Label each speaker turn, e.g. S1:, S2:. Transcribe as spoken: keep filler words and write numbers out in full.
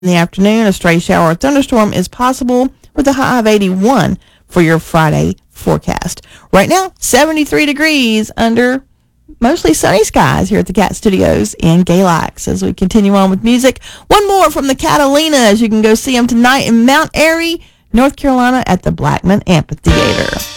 S1: In the afternoon, a stray shower or thunderstorm is possible with a high of eighty-one for your Friday forecast. Right now, seventy-three degrees under mostly sunny skies here at the Cat Studios in Galax. As we continue on with music, one more from the Catalinas. You can go see them tonight in Mount Airy, North Carolina at the Blackman Amphitheater.